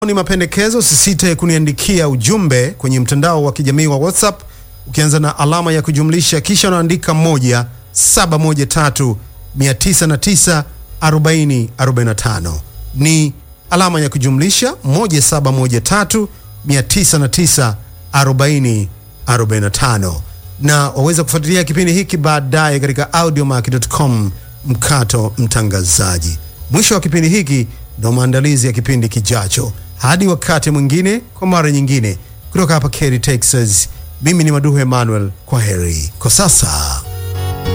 Ni mapendekezo, usisite kuniandikia ujumbe kwenye mtandao wa kijamii wa WhatsApp ukianza na alama ya kujumlisha kisha unaandika 17139094045. Ni alama ya kujumlisha 17139094045. Na waweza kufuatilia kipindi hiki baadaye katika audiomack.com/mkato-mtangazaji. Mwisho wa kipindi hiki ndio maandalizi ya kipindi kijacho. Hadi wakati mwingine, kwa mara nyingine, kutoka hapa Katy, Texas, mimi ni Maduhu Emmanuel. Kwa heri kwa sasa.